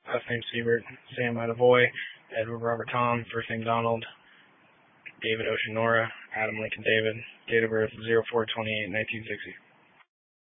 last name Siebert, Sam Adavoy, Edward Robert Tom, first name Donald, David Oceanora, Adam Lincoln David, date of birth 04/28/1960.